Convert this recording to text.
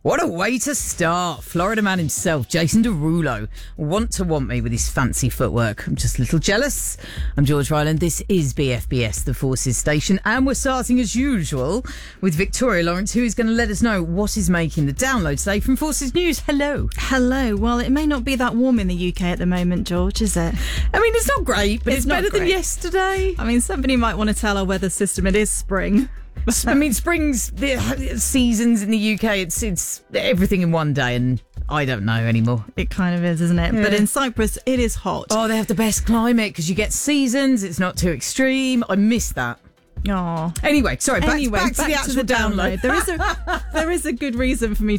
What a way to start. Florida man himself, Jason Derulo, want me with his fancy footwork. I'm just a little jealous. I'm George Ryland. This is BFBS, the Forces station. And we're starting as usual with Victoria Lawrence, who is going to let us know what is making the download today from Forces News. Hello. Hello. Well, it may not be that warm in the UK at the moment, George, is it? I mean, it's not great, but it's better than yesterday. I mean, somebody might want to tell our weather system it is spring. I mean, spring's the seasons in the UK. It's everything in one day, and I don't know anymore. It kind of is, isn't it? Yeah. But in Cyprus, it is hot. Oh, they have the best climate because you get seasons. It's not too extreme. I miss that. Oh. Anyway, sorry. Back to the actual download. There is a good reason for me